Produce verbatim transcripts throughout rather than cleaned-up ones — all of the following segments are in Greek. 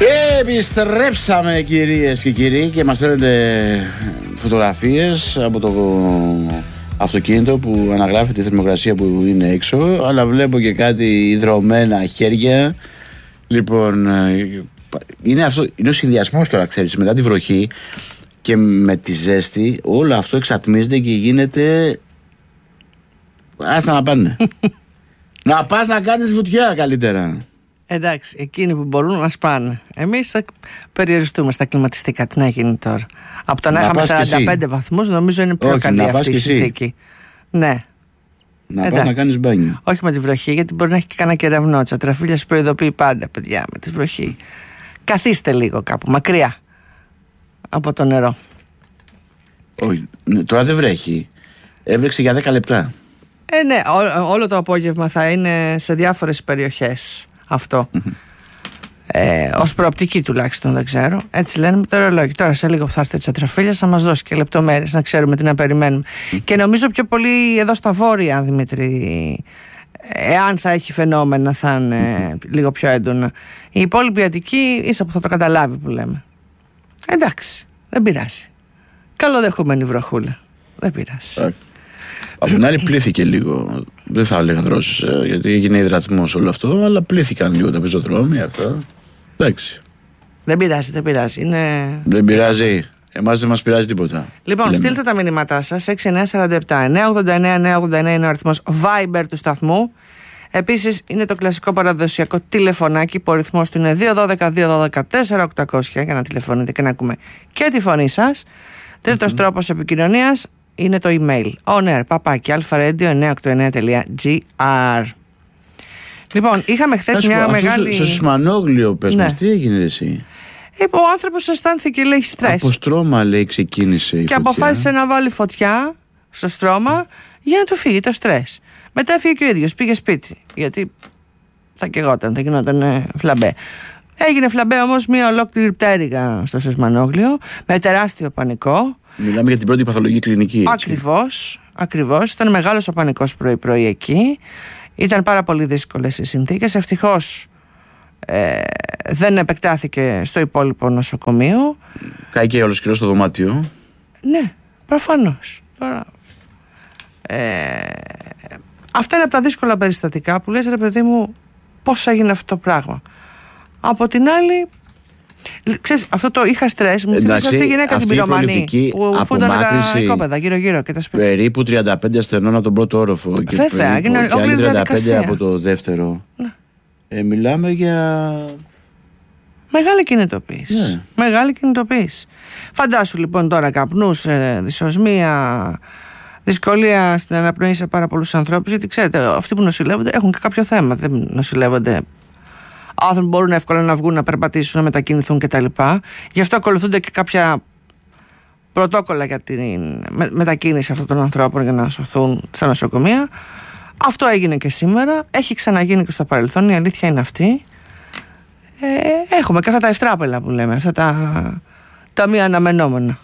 Επιστρέψαμε κυρίες και κύριοι και μας στέλνετε φωτογραφίες από το αυτοκίνητο που αναγράφει τη θερμοκρασία που είναι έξω, αλλά βλέπω και κάτι ιδρωμένα χέρια. Λοιπόν, είναι, αυτό, είναι ο συνδυασμός τώρα, ξέρεις, μετά τη βροχή και με τη ζέστη, όλο αυτό εξατμίζεται και γίνεται. Άστα να πάνε. Να πας να κάνεις βουτιά καλύτερα. Εντάξει, εκείνοι που μπορούν να σπάνε. Εμείς θα περιοριστούμε στα κλιματιστικά. Τι να γίνει τώρα? Από το να, να είχαμε σαράντα πέντε βαθμούς, νομίζω είναι πιο Όχι, καλή αυτή η συνθήκη. Ναι. Να πας να κάνεις μπάνιο. Όχι με τη βροχή, γιατί μπορεί να έχει και κανένα κεραυνό. Τσατραφίλια σας προειδοποιεί πάντα, παιδιά, με τη βροχή. Καθίστε λίγο κάπου, μακριά από το νερό. Όχι, τώρα δεν βρέχει. Έβρεξε για δέκα λεπτά. Ε, ναι, ό, όλο το απόγευμα θα είναι σε διάφορες περιοχές αυτό. Mm-hmm. Ε, ως προοπτική τουλάχιστον, δεν ξέρω. Έτσι λένε με το ρολόι. Τώρα σε λίγο που θα έρθει ο Τσατραφίλιας θα μας δώσει και λεπτομέρειες να ξέρουμε τι να περιμένουμε. Mm-hmm. Και νομίζω πιο πολύ εδώ στα βόρεια, Δημήτρη, εάν θα έχει φαινόμενα, θα είναι mm-hmm. λίγο πιο έντονα. Η υπόλοιπη Αττική ίσα που θα το καταλάβει που λέμε. Εντάξει, δεν πειράζει. Καλοδεχούμενη βροχούλα. Δεν πειράζει. Okay. Από την άλλη πλήθηκε λίγο. Δεν θα έλεγα δρόσες, γιατί έγινε υδρατισμός όλο αυτό, αλλά πλήθηκαν λίγο τα πεζοδρόμια αυτά. Εντάξει. Δεν πειράζει, δεν πειράζει. Είναι... Δεν πειράζει. Εμάς δεν μας πειράζει τίποτα. Λοιπόν, λέμε. Στείλτε τα μηνύματά σας. έξι εννιά τέσσερα επτά εννιά ογδόντα εννιά εννιά ογδόντα εννιά είναι ο αριθμός Viber του σταθμού. Επίσης είναι το κλασικό παραδοσιακό τηλεφωνάκι που ο ρυθμός του είναι δύο ένα δύο δύο ένα δύο τέσσερα οκτακόσια για να τηλεφωνείτε και να ακούμε και τη φωνή σας. Τρίτος mm-hmm. τρόπος επικοινωνίας είναι το email onair παπάκι αλφα-radio εννιακόσια ογδόντα εννιά τελεία τζι άρ. Λοιπόν, είχαμε χθες μια πω, μεγάλη. Στο Σισμανόγλιο, πες ναι. μας, τι έγινε εσύ? Ε, ο άνθρωπος αισθάνθηκε, λέει, στρες. Από στρώμα, λέει, ξεκίνησε η και φωτιά. αποφάσισε να βάλει φωτιά στο στρώμα για να του φύγει το στρες. Μετά έφυγε και ο ίδιος, πήγε σπίτι. Γιατί θα καιγόταν, θα γινόταν φλαμπέ. Έγινε φλαμπέ όμως μια ολόκληρη πτέρυγα στο Σισμανόγλιο με τεράστιο πανικό. Μιλάμε για την πρώτη παθολογική κλινική. Ακριβώς, ακριβώς. Ήταν μεγάλος ο πανικός πρωί-πρωί εκεί. Ήταν πάρα πολύ δύσκολες οι συνθήκες. Ευτυχώς ε, δεν επεκτάθηκε στο υπόλοιπο νοσοκομείο. Κάηκε όλος καιρός στο δωμάτιο. Ναι, προφανώς. Τώρα, ε, αυτά είναι από τα δύσκολα περιστατικά που λες, ρε παιδί μου, πώς έγινε αυτό το πράγμα. Από την άλλη, ξέρεις, αυτό το είχα στρες, μου θυμίζει αυτή η γυναίκα την πυρομανή που φούντανε τα οικόπεδα γύρω-γύρω και τα σπίτια. Περίπου τριάντα πέντε ασθενών από τον πρώτο όροφο. Βέβαια, και άλλοι τριάντα πέντε από το δεύτερο. Ναι. Ε, μιλάμε για... Μεγάλη κινητοποίηση. Ναι. Μεγάλη κινητοποίηση. Φαντάσου λοιπόν τώρα καπνούς, ε, δυσοσμία, δυσκολία στην αναπνοή σε πάρα πολλούς ανθρώπους, γιατί ξέρετε, αυτοί που νοσηλεύονται έχουν και κάποιο θέμα. Δεν νοσηλεύονται άνθρωποι, μπορούν εύκολα να βγουν, να περπατήσουν, να μετακινηθούν κτλ. Γι' αυτό ακολουθούνται και κάποια πρωτόκολλα για την μετακίνηση αυτών των ανθρώπων για να σωθούν στα νοσοκομεία. Αυτό έγινε και σήμερα. Έχει ξαναγίνει και στο παρελθόν. Η αλήθεια είναι αυτή. Ε, έχουμε και αυτά τα ευτράπελα που λέμε, αυτά τα, τα μη αναμενόμενα.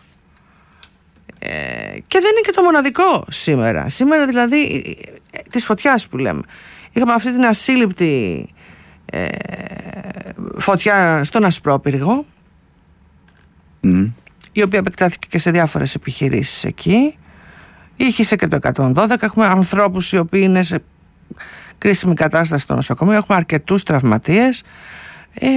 Ε, και δεν είναι και το μοναδικό σήμερα. Σήμερα δηλαδή της φωτιάς που λέμε. Είχαμε αυτή την ασύλληπτη ε, φωτιά στον Ασπρόπυργο, mm. η οποία επεκτάθηκε και σε διάφορες επιχειρήσεις εκεί. Είχε και το εκατόν δώδεκα. Έχουμε ανθρώπους οι οποίοι είναι σε κρίσιμη κατάσταση στο νοσοκομείο. Έχουμε αρκετούς τραυματίες. Ε,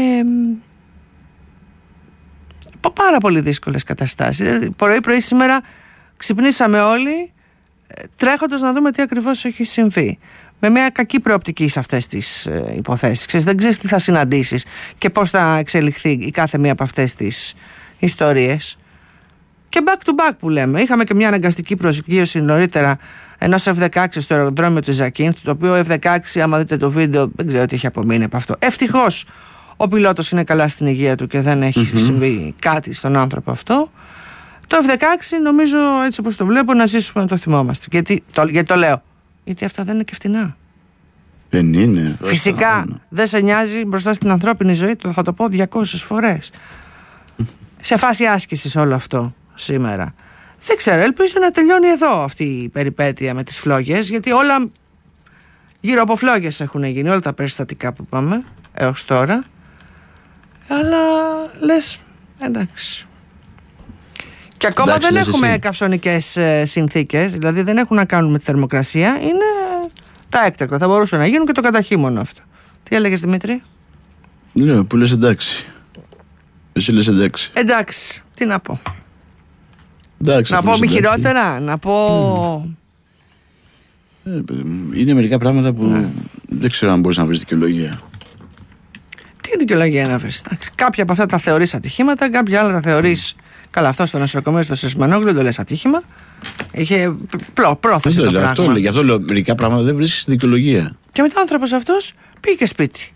πάρα πολύ δύσκολες καταστάσεις. Πρωί-πρωί σήμερα ξυπνήσαμε όλοι τρέχοντας να δούμε τι ακριβώς έχει συμβεί. Με μια κακή προοπτική σε αυτές τις ε, υποθέσεις. Ξέρεις, δεν ξέρεις τι θα συναντήσεις και πώς θα εξελιχθεί η κάθε μία από αυτές τις ιστορίες. Και back to back που λέμε. Είχαμε και μια αναγκαστική προσγείωση νωρίτερα ενός εφ δεκαέξι στο αεροδρόμιο της Ζακίνθ, το οποίο εφ δεκαέξι, άμα δείτε το βίντεο, δεν ξέρω τι έχει απομείνει από αυτό. Ευτυχώς ο πιλότος είναι καλά στην υγεία του και δεν έχει mm-hmm. συμβεί κάτι στον άνθρωπο αυτό. Το εφ δεκαέξι νομίζω, έτσι όπως το βλέπω, να ζήσουμε να το θυμόμαστε. Γιατί το, γιατί το λέω. Γιατί αυτά δεν είναι και φτηνά. Δεν είναι. Φυσικά δεν σε νοιάζει μπροστά στην ανθρώπινη ζωή, το θα το πω διακόσιες φορές. Σε φάση άσκησης όλο αυτό σήμερα. Δεν ξέρω, ελπίζω να τελειώνει εδώ αυτή η περιπέτεια με τις φλόγες, γιατί όλα γύρω από φλόγες έχουν γίνει, όλα τα περιστατικά που πάμε έως τώρα. Αλλά λες, εντάξει. Και ακόμα εντάξει, δεν έχουμε εσύ. καυσονικές ε, συνθήκες, δηλαδή δεν έχουν να κάνουν με τη θερμοκρασία, είναι τα έκτακτα. Θα μπορούσαν να γίνουν και το καταχείμωνο αυτό. Τι έλεγες, Δημήτρη? Λέω που λες εντάξει. Εσύ λες εντάξει. Εντάξει, τι να πω. Εντάξει, να πω μη εντάξει. χειρότερα, να πω. Ε, είναι μερικά πράγματα που ναι. δεν ξέρω αν μπορείς να βρεις δικαιολογία. Τι δικαιολογία να βρεις? Κάποια από αυτά τα θεωρείς ατυχήματα, κάποια άλλα τα θεωρείς. Καλά, αυτό στο νοσοκομείο στο Σεσμανόγλου δεν το λες ατύχημα. Είχε πρό, πρόθεση το, το πράγμα. Αυτό, γι' αυτό λέω μερικά πράγματα δεν βρίσκεις δικαιολογία. Και μετά ο άνθρωπος αυτός πήγε σπίτι.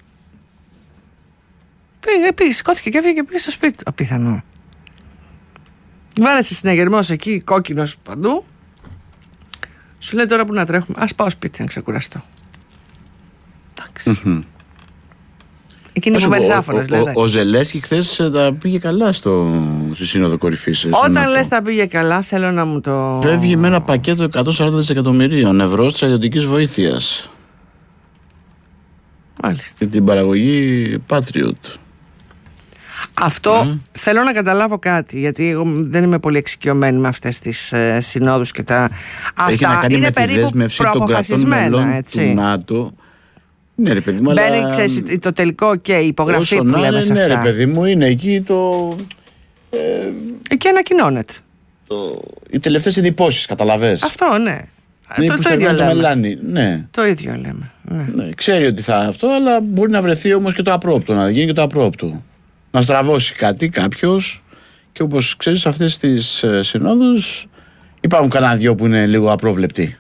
Πήγε, πήγε, σηκώθηκε και έφυγε και πήγε στο σπίτι. Απίθανο. Βάλεσε συναγερμός εκεί, κόκκινος παντού. Σου λέει τώρα που να τρέχουμε. Ας πάω σπίτι να ξεκουραστώ. Εντάξει. Mm-hmm. Εκείνη που μένεις άφωνος, λέει. Ο, ο, ο Ζελένσκι χθες τα πήγε καλά στο, στη Σύνοδο Κορυφής. Όταν λες τα πήγε καλά, θέλω να μου το. Φεύγει με ένα πακέτο εκατόν σαράντα δισεκατομμυρίων ευρώ στρατιωτικής βοήθειας. Μάλιστα. Και την παραγωγή Patriot. Αυτό mm. θέλω να καταλάβω κάτι, γιατί εγώ δεν είμαι πολύ εξοικειωμένη με αυτές τις ε, συνόδους και τα. Έχει αυτά είναι με περίπου προαποφασισμένα, έτσι. Του ΝΑΤΟ. Ναι, ρε παιδί μου, μπαίνει, αλλά... ξέρεις, το τελικό και η υπογραφή που λέμε σε ναι, αυτά. Ναι, ρε παιδί μου, είναι εκεί το. Ε, εκεί ανακοινώνεται. Το... Οι τελευταίες εντυπώσεις, καταλαβες. Αυτό, ναι. Ναι, το, το ίδιο λέμε. Μελάνη. Ναι. Το ίδιο λέμε. Ναι. Ναι, ξέρει ότι θα αυτό, αλλά μπορεί να βρεθεί όμως και το απρόοπτο, να γίνει και το απρόοπτο. Να στραβώσει κάτι κάποιος, και όπως ξέρεις, σε αυτές τις ε, συνόδους υπάρχουν κανένα δυο που είναι λίγο απρόβλεπτοι.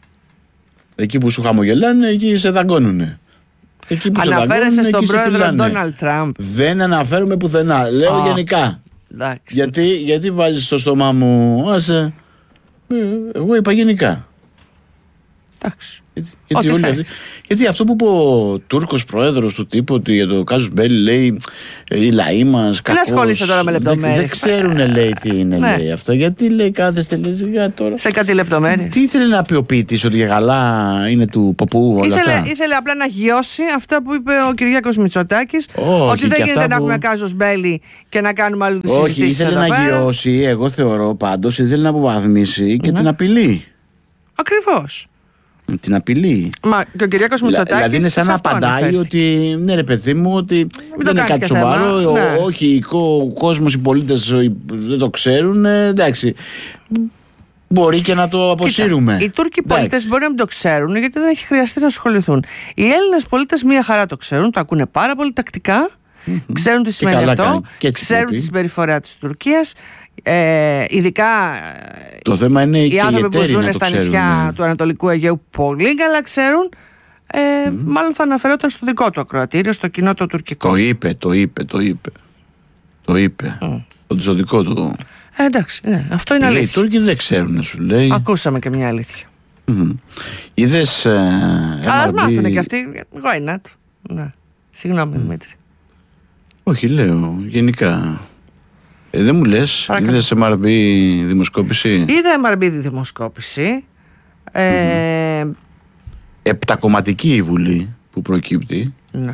Εκεί που σου χαμογελάνε, εκεί σε δαγκώνουνε. Εκεί που αναφέρεσαι σε στον πρόεδρο Ντόναλντ Τραμπ. Δεν αναφέρομαι πουθενά. Λέω oh. γενικά. Γιατί, γιατί βάζεις στο στόμα μου, άσε. Εγώ είπα γενικά. Εντάξει. Γιατί, γιατί, όλοι αυτοί, γιατί αυτό που είπε ο Τούρκος πρόεδρος του τύπου ότι για το Κάζους Μπέλι λέει οι λαοί μας κακώς. Δεν ασχολείστε τώρα με λεπτομέρειες. Δεν, δεν ξέρουν λέει τι είναι ναι. λέει αυτό. Γιατί λέει κάθεστε λέει σιγά τώρα. Σε κάτι λεπτομέρειες. Τι ήθελε να πει ο ποιητής, ότι για καλά είναι του ποπού όλα ήθελε, αυτά. Ήθελε απλά να γιώσει αυτά που είπε ο Κυριάκος Μητσοτάκης. Όχι, ότι δεν γίνεται που... να έχουμε Κάζους Μπέλι και να κάνουμε άλλου του συζητήσεις. Όχι, ήθελε να πέρα. γιώσει, εγώ θεωρώ πάντως, ήθελε να αποβαθμίσει και ναι. την απειλή. Ακριβώς. Την απειλή. Μα και ο Κυριάκος Μητσοτάκης. Δηλαδή είναι σαν να απαντάει ότι ναι, ρε παιδί μου, ότι δεν είναι κάτι σοβαρό. Ναι. Όχι, ο κόσμος, οι πολίτες δεν το ξέρουν. Εντάξει. Μπορεί και να το αποσύρουμε. Κοίτα, οι Τούρκοι πολίτες μπορεί να μην το ξέρουν, γιατί δεν έχει χρειαστεί να ασχοληθούν. Οι Έλληνες πολίτες μία χαρά το ξέρουν, το ακούνε πάρα πολύ τακτικά. Mm-hmm. Ξέρουν τι σημαίνει αυτό. Ξέρουν τη συμπεριφορά της Τουρκίας. Ε, ειδικά το θέμα είναι οι και άνθρωποι που ζουν στα ξέρουν, νησιά ναι. του Ανατολικού Αιγαίου πολύ καλά ξέρουν. ε, mm. Μάλλον θα αναφερόταν στο δικό του ακροατήριο, στο κοινό το τουρκικό. Το είπε, το είπε, το είπε. Το είπε. Mm. Το δικό του. Ε, εντάξει, ναι, αυτό είναι αλήθεια. Οι Τούρκοι δεν ξέρουν, σου λέει. Ακούσαμε και μια αλήθεια. Mm. Είδες. Ε, ας μάθουνε κι αυτοί. Why not? Ναι. Συγγνώμη, mm. Δημήτρη. Όχι, λέω γενικά. Ε, δεν μου λες, είδες εμ αρ μπι δημοσκόπηση? Είδα εμ αρ μπι δημοσκόπηση. Ε... Mm-hmm. Επτακομματική η Βουλή που προκύπτει. Ναι.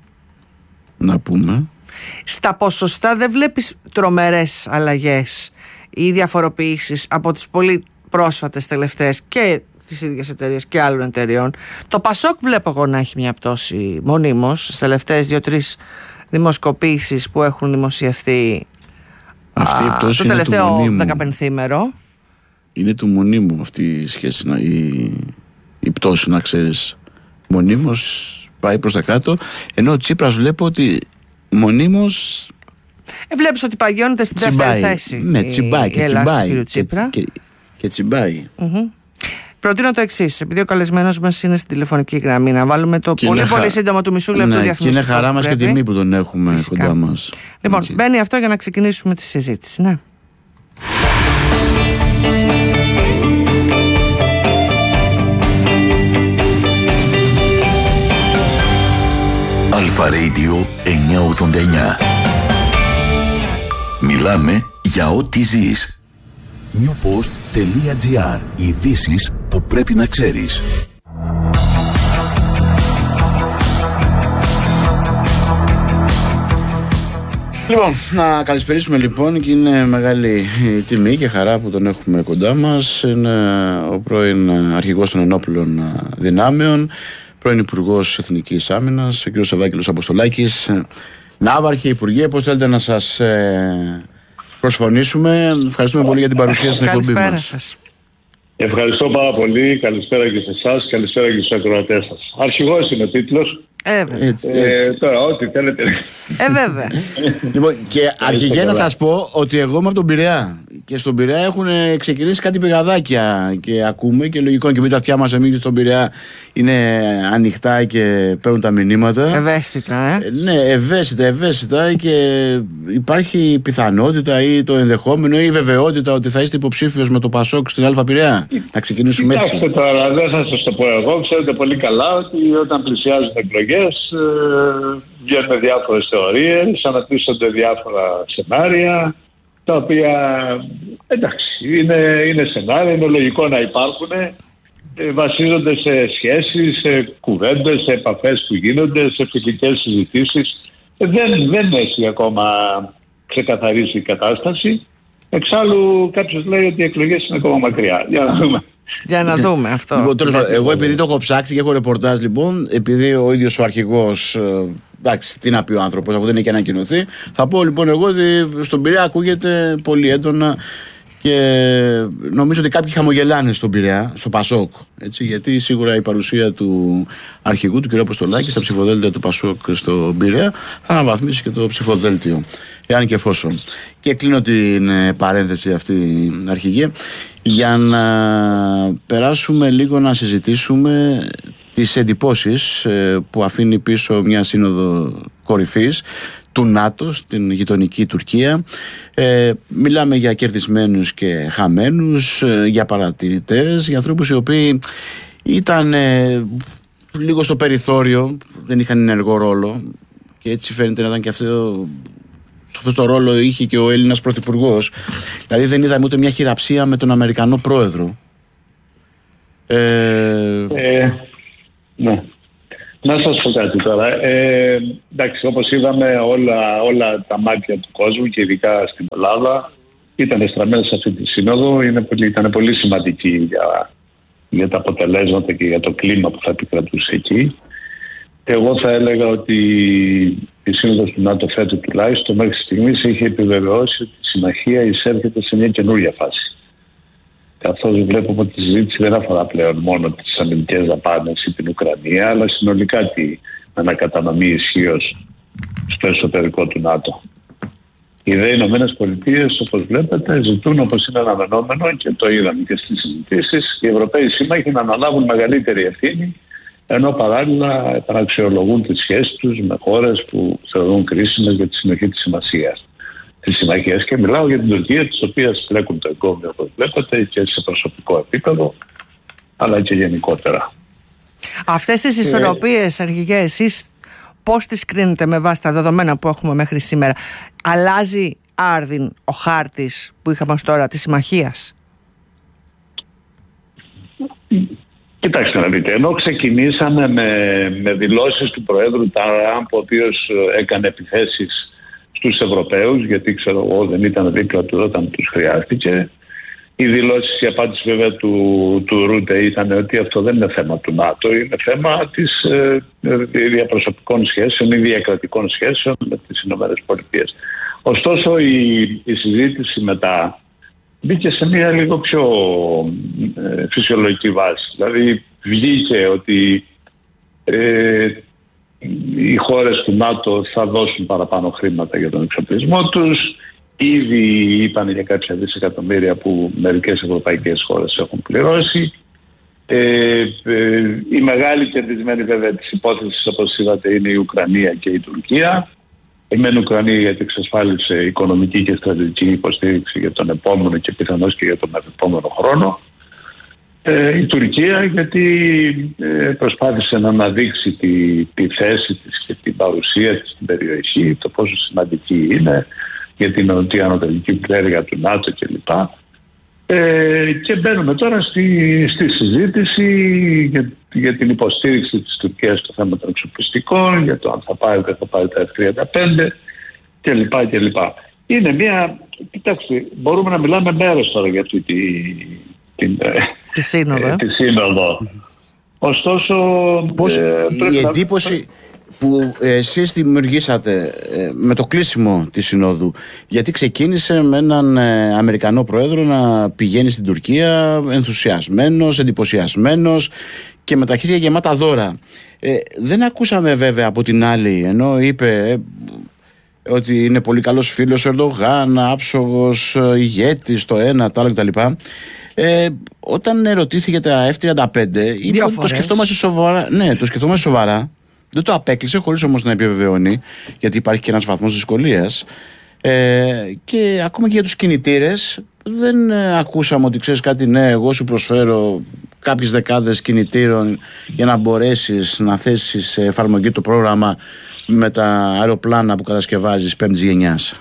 Να πούμε. Στα ποσοστά δεν βλέπεις τρομερές αλλαγές ή διαφοροποιήσεις από τις πολύ πρόσφατες τελευταίες και τις ίδιες εταιρείες και άλλων εταιρεών. Το Πασόκ βλέπω εγώ να έχει μια πτώση μονίμως στις τελευταίες δύο-τρεις δημοσκοπήσεις που έχουν δημοσιευθεί. Αυτή η πτώση το τελευταίο δεκαπενθήμερο. Είναι του μονίμου αυτή η σχέση, η, η πτώση, να ξέρεις. Μονίμως πάει προς τα κάτω, ενώ ο Τσίπρας βλέπω ότι μονίμως ε, βλέπεις ότι παγιώνεται στην δεύτερη θέση. Ναι, τσιμπάει και τσιμπάει και, και, και τσιμπάει. Mm-hmm. Προτείνω το εξής, επειδή ο καλεσμένος μας είναι στην τηλεφωνική γραμμή, να βάλουμε το και πολύ πολύ χα... σύντομο του μισού λεπτού ναι, διαφημιστικό. Και είναι χαρά μας και τιμή που τον έχουμε φυσικά κοντά μας. Λοιπόν, έτσι. Μπαίνει αυτό για να ξεκινήσουμε τη συζήτηση, ναι. Αλφα Radio εννιακόσια ογδόντα εννιά. Μιλάμε για ό,τι ζεις. newpost.gr. Ειδήσεις που πρέπει να ξέρεις. Λοιπόν, να καλησπερίσουμε λοιπόν, και είναι μεγάλη τιμή και χαρά που τον έχουμε κοντά μας. Είναι ο πρώην αρχηγός των ενόπλων δυνάμεων, πρώην Υπουργός Εθνικής Άμυνας, ο κ. Ευάγγελος Αποστολάκης. Ναύαρχε, Υπουργέ, πώς θέλετε να σας προσφωνήσουμε? Ευχαριστούμε πολύ για την παρουσία στην εκπομπή μας. Καλησπέρα σας. Ευχαριστώ πάρα πολύ. Καλησπέρα και σε εσάς. Καλησπέρα και στους ακροατές σας. Αρχηγός είναι ο τίτλος. Ε, βέβαια. Έτσι, έτσι. Ε, τώρα, ό,τι θέλετε. Ε, βέβαια. Λοιπόν, και αρχηγέ να σας πω ότι εγώ είμαι από τον Πειραιά. Και στον Πειραιά έχουν ξεκινήσει κάτι πηγαδάκια και ακούμε, και λογικό, και με τα αυτιά μας εμείς στον Πειραιά είναι ανοιχτά και παίρνουν τα μηνύματα. Ευαίσθητα, ε. Ε, ναι, ευαίσθητα, ευαίσθητα, και υπάρχει πιθανότητα ή το ενδεχόμενο ή η βεβαιότητα ότι θα είστε υποψήφιος με το Πασόκ στην Αλφα Πειραιά. Να ξεκινήσουμε έτσι. Κοιτάξτε τώρα, δεν θα σας το πω εγώ. Ξέρετε πολύ καλά ότι όταν πλησιάζουν εκλογές ε, βγαίνουν διάφορες θεωρίες, αναπτύσσονται διάφορα σενάρια, τα οποία εντάξει, είναι, είναι σενάρια, είναι λογικό να υπάρχουν, ε, βασίζονται σε σχέσεις, σε κουβέντες, σε επαφές που γίνονται, σε φιλικές συζητήσεις. Ε, δεν, δεν έχει ακόμα ξεκαθαρίσει η κατάσταση. Εξάλλου κάποιος λέει ότι οι εκλογές είναι ακόμα μακριά. Για να δούμε. Για να δούμε αυτό. Λοιπόν, τέλος, εγώ επειδή το έχω ψάξει και έχω ρεπορτάζ, λοιπόν, επειδή ο ίδιος ο αρχηγός, εντάξει, τι να πει ο άνθρωπος, αφού δεν έχει ανακοινωθεί, θα πω λοιπόν εγώ ότι στον Πειραιά ακούγεται πολύ έντονα, και νομίζω ότι κάποιοι χαμογελάνε στον Πειραιά, στο Πασόκ, έτσι, γιατί σίγουρα η παρουσία του αρχηγού, του κ. Αποστολάκη, στα ψηφοδέλτια του Πασόκ στον Πειραιά θα αναβαθμίσει και το ψηφοδέλτιο, εάν και εφόσον. Και κλείνω την παρένθεση αυτή, αρχηγέ, για να περάσουμε λίγο να συζητήσουμε τις εντυπώσεις που αφήνει πίσω μια σύνοδο κορυφής του ΝΑΤΟ στην γειτονική Τουρκία. Ε, μιλάμε για κερδισμένους και χαμένους, για παρατηρητές, για ανθρώπους οι οποίοι ήταν ε, λίγο στο περιθώριο, δεν είχαν ενεργό ρόλο, και έτσι φαίνεται να ήταν και αυτό. Αυτό το ρόλο είχε και ο Έλληνας Πρωθυπουργός. Δηλαδή δεν είδαμε ούτε μια χειραψία με τον Αμερικανό Πρόεδρο. Ε... Ε, ναι. Να σας πω κάτι τώρα. Ε, εντάξει, όπως είδαμε, όλα, όλα τα μάτια του κόσμου, και ειδικά στην Ελλάδα, ήταν στραμμένα σε αυτή τη σύνοδο. Είναι πολύ, ήταν πολύ σημαντική για, για τα αποτελέσματα και για το κλίμα που θα επικρατούσε εκεί. Εγώ θα έλεγα ότι η Σύνοδος του ΝΑΤΟ φέτος τουλάχιστον μέχρι στιγμής έχει επιβεβαιώσει ότι η συμμαχία εισέρχεται σε μια καινούργια φάση. Καθώς βλέπουμε ότι η συζήτηση δεν αφορά πλέον μόνο τις αμυντικές δαπάνες ή την Ουκρανία, αλλά συνολικά την ανακατανομή ισχύως στο εσωτερικό του ΝΑΤΟ. Οι δε Ηνωμένες Πολιτείες, όπως βλέπετε, ζητούν, όπως είναι αναμενόμενο, και το είδαμε και στις συζητήσεις, οι Ευρωπαίοι σύμμαχοι να αναλάβουν μεγαλύτερη ευθύνη, ενώ παράλληλα επαναξιολογούν τις σχέσεις τους με χώρες που θεωρούν κρίσιμες για τη συνοχή της σημασίας της συμμαχίας. Και μιλάω για την Τουρκία, της οποίας μπλέκουν το εγκόμιο, όπως βλέπετε, και σε προσωπικό επίπεδο, αλλά και γενικότερα. Αυτές τις ισορροπίες, αρχηγέ, εσείς πώς τις κρίνετε με βάση τα δεδομένα που έχουμε μέχρι σήμερα? Αλλάζει άρδιν ο χάρτης που είχαμε ως τώρα της συμμαχίας? Κοιτάξτε να δείτε, ενώ ξεκινήσαμε με, με δηλώσεις του Προέδρου Τραμπ, ο οποίος έκανε επιθέσεις στους Ευρωπαίους, γιατί ξέρω εγώ δεν ήταν δίπλα του όταν τους χρειάστηκε. Οι δηλώσεις, η απάντηση βέβαια του, του Ρούτε ήταν ότι αυτό δεν είναι θέμα του ΝΑΤΟ, είναι θέμα της ε, διαπροσωπικών σχέσεων ή διακρατικών σχέσεων με τις Ηνωμένες Πολιτείες. Ωστόσο η, η συζήτηση μετά μπήκε σε μια λίγο πιο ε, φυσιολογική βάση. Δηλαδή βγήκε ότι ε, οι χώρες του ΝΑΤΟ θα δώσουν παραπάνω χρήματα για τον εξοπλισμό τους. Ήδη είπαν για κάποια δισεκατομμύρια που μερικές ευρωπαϊκές χώρες έχουν πληρώσει. Ε, ε, η μεγάλη κερδισμένη βέβαια της υπόθεσης, όπως είδατε, είναι η Ουκρανία και η Τουρκία. Η μεν Ουκρανία γιατί εξασφάλισε οικονομική και στρατηγική υποστήριξη για τον επόμενο και πιθανώς και για τον επόμενο χρόνο. Ε, η Τουρκία γιατί ε, προσπάθησε να αναδείξει τη, τη θέση της και την παρουσία της στην περιοχή, το πόσο σημαντική είναι για την νοτιοανατολική πλέρια του ΝΑΤΟ κλπ. Ε, και μπαίνουμε τώρα στη, στη συζήτηση για, για την υποστήριξη της Τουρκίας στο θέμα των εξοπλιστικών, για το αν θα πάρει δεν θα πάρει τα εφ τριάντα πέντε. κλπ. κλπ. Είναι μια... Κοιτάξτε, μπορούμε να μιλάμε μέρες τώρα για αυτή τη, την, τη σύνοδο. Ε, τη σύνοδο. Ωστόσο... Πώς, ε, η εντύπωση... Να... που εσείς δημιουργήσατε ε, με το κλείσιμο της Συνόδου, γιατί ξεκίνησε με έναν ε, Αμερικανό πρόεδρο να πηγαίνει στην Τουρκία ενθουσιασμένος, εντυπωσιασμένος και με τα χέρια γεμάτα δώρα. Ε, δεν ακούσαμε βέβαια από την άλλη, ενώ είπε ε, ότι είναι πολύ καλός φίλος ο Ερντογάν, άψογος ηγέτης, το ένα, το άλλο κτλ. Ε, όταν ερωτήθηκε τα εφ τριάντα πέντε, είπε ότι το σκεφτόμαστε σοβαρά. Ναι, το σκεφτόμαστε σοβαρά. Δεν το απέκλεισε, χωρίς όμως να επιβεβαιώνει, γιατί υπάρχει και ένας βαθμός δυσκολίας. Ε, και ακόμα και για τους κινητήρες, δεν ε, ακούσαμε ότι ξέρεις κάτι, ναι, εγώ σου προσφέρω κάποιες δεκάδες κινητήρων για να μπορέσεις να θέσεις σε εφαρμογή το πρόγραμμα με τα αεροπλάνα που κατασκευάζεις πέμπτης γενιάς.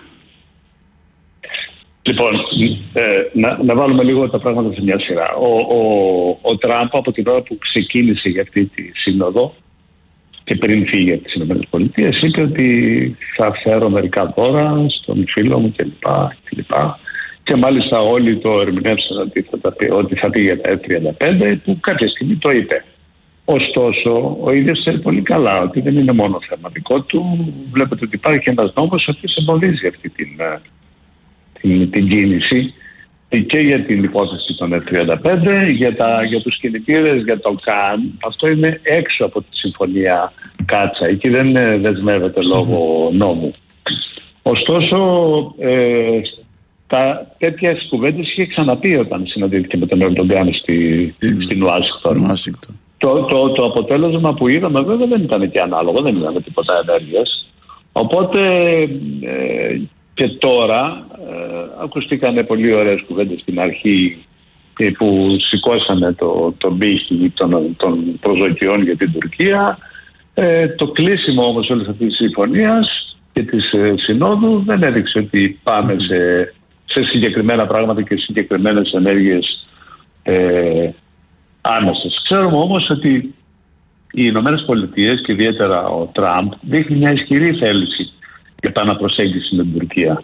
Λοιπόν, ε, να, να βάλουμε λίγο τα πράγματα σε μια σειρά. Ο, ο, ο Τραμπ από την ώρα που ξεκίνησε για αυτή τη σύνοδο και πριν φύγει από τις ΗΠΑ, είπε ότι θα φέρω μερικά δώρα στον φίλο μου κλπ. κλπ. Και μάλιστα όλοι το ερμηνεύσαν ότι θα, πει, ότι θα πει για τα εφ τριάντα πέντε, που κάποια στιγμή το είπε. Ωστόσο, ο ίδιος ξέρει πολύ καλά ότι δεν είναι μόνο θέμα δικό του. Βλέπετε ότι υπάρχει ένας νόμος ο οποίος εμποδίζει αυτή την, την, την κίνηση και για την υπόθεση των εφ τριάντα πέντε, για, τα, για τους κινητήρες, για το ΚΑΝ. Αυτό είναι έξω από τη συμφωνία Κάτσα. Εκεί δεν δεσμεύεται λόγω νόμου. Ωστόσο, ε, τα, τέτοιες κουβέντες είχε ξαναπεί όταν συναντήθηκε με τον Ερντογκάν στη, στην Ουάσιγκτον. Το, το, το αποτέλεσμα που είδαμε βέβαια δεν ήταν και ανάλογο, δεν είδαμε τίποτα ενέργειας. Οπότε ε, και τώρα ε, ακουστήκανε πολύ ωραίες κουβέντες στην αρχή ε, που σηκώσανε το, το μπίχι των, των προσδοκιών για την Τουρκία. Ε, το κλείσιμο όμως όλης αυτής της συμφωνίας και της ε, συνόδου δεν έδειξε ότι πάμε σε, σε συγκεκριμένα πράγματα και συγκεκριμένες ενέργειες ε, άμεσες. Ξέρουμε όμως ότι οι Ηνωμένες Πολιτείες και ιδιαίτερα ο Τραμπ δείχνει μια ισχυρή θέληση για επαναπροσέγγιση με την Τουρκία.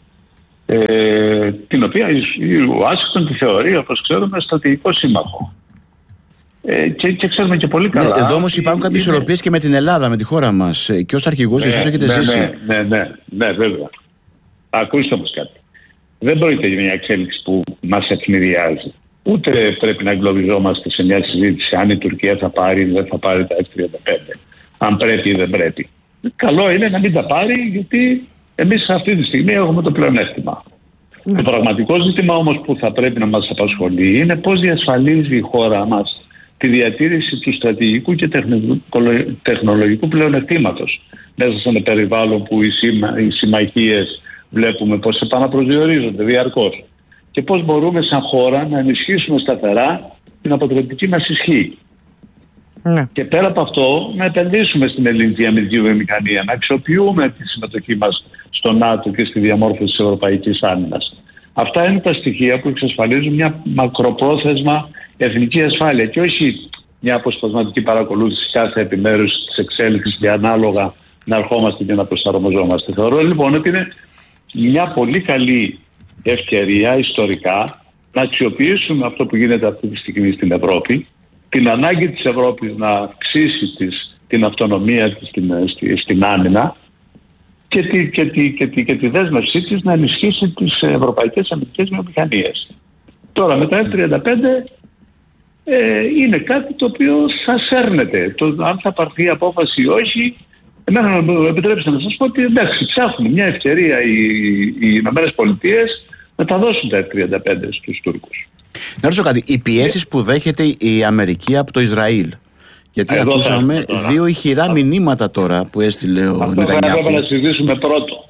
Ε, την οποία η Ουάσιγκτον τη θεωρεί, όπως ξέρουμε, στρατηγικό σύμμαχο. Ε, και, και ξέρουμε και πολύ καλά. Ναι, εδώ όμως υπάρχουν κάποιες ισορροπίες και με την Ελλάδα, με τη χώρα μας. Και ως αρχηγός, εσείς το έχετε ζήσει. Ναι, ναι, ναι, ναι, βέβαια. Ακούστε όμως κάτι. Δεν πρόκειται για μια εξέλιξη που μας ευνηδιάζει. Ούτε πρέπει να εγκλωβιζόμαστε σε μια συζήτηση αν η Τουρκία θα πάρει ή δεν θα πάρει τα εφ τριάντα πέντε. Αν πρέπει ή δεν πρέπει. Καλό είναι να μην τα πάρει, γιατί εμείς αυτή τη στιγμή έχουμε το πλεονέκτημα. Ναι. Το πραγματικό ζήτημα όμως που θα πρέπει να μας απασχολεί είναι πώς διασφαλίζει η χώρα μας τη διατήρηση του στρατηγικού και τεχνολογικού πλεονεκτήματος μέσα σε ένα περιβάλλον που οι, συμμα... οι συμμαχίες βλέπουμε πώς επαναπροσδιορίζονται διαρκώς. Και πώς μπορούμε σαν χώρα να ενισχύσουμε σταθερά την αποτρεπτική μας ισχύ. Ναι. Και πέρα από αυτό να επενδύσουμε στην ελληνική αμυντική βιομηχανία, να αξιοποιούμε τη συμμετοχή μας στο ΝΑΤΟ και στη διαμόρφωση της ευρωπαϊκής άμυνας. Αυτά είναι τα στοιχεία που εξασφαλίζουν μια μακροπρόθεσμα εθνική ασφάλεια και όχι μια αποσπασματική παρακολούθηση κάθε επιμέρους της εξέλιξης και ανάλογα να ερχόμαστε και να προσαρμοζόμαστε. Θεωρώ λοιπόν ότι είναι μια πολύ καλή ευκαιρία ιστορικά να αξιοποιήσουμε αυτό που γίνεται αυτή τη στιγμή στην Ευρώπη, την ανάγκη της Ευρώπης να αυξήσει της, την αυτονομία της στην, στη, στην άμυνα και τη, και, τη, και, τη, και τη δέσμευσή της να ενισχύσει τις ευρωπαϊκές αμυντικές βιομηχανίες. Τώρα με τα εφ τριάντα πέντε ε, είναι κάτι το οποίο θα σέρνεται. Το, αν θα πάρθει απόφαση ή όχι, εμένα μου επιτρέψτε να σας πω ότι εντάξει, ψάχνουν μια ευκαιρία οι, οι Ηνωμένες Πολιτείες να τα δώσουν τα εφ τριάντα πέντε στους Τούρκους. Να ρωτήσω κάτι, οι πιέσεις που δέχεται η Αμερική από το Ισραήλ, γιατί εδώ ακούσαμε δύο ηχηρά μηνύματα τώρα που έστειλε ο Νετανιάχου. Αυτό θα έπρεπε να συζητήσουμε πρώτο.